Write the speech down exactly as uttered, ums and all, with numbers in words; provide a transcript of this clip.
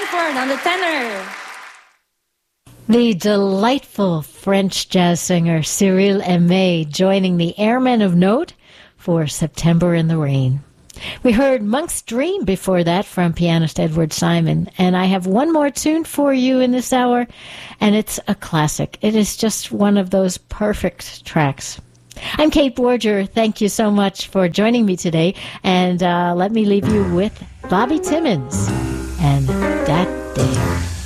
Halford on the tenor. The delightful French jazz singer Cyril Aimé joining the Airmen of Note for September in the Rain. We heard Monk's Dream before that from pianist Edward Simon, and I have one more tune for you in this hour, and it's a classic. It is just one of those perfect tracks. I'm Kate Borger. Thank you so much for joining me today, and uh, let me leave you with Bobby Timmons and